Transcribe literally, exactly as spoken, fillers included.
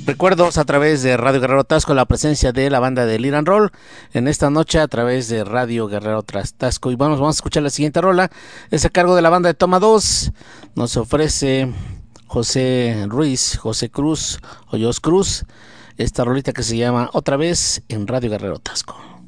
Recuerdos a través de Radio Guerrero Tasco, la presencia de la banda de Liran Roll en esta noche a través de Radio Guerrero Tasco. Y bueno, vamos a escuchar la siguiente rola. Es a cargo de la banda de Toma dos. Nos ofrece José Ruiz, José Cruz, Hoyos Cruz. Esta rolita que se llama Otra vez en Radio Guerrero Tasco.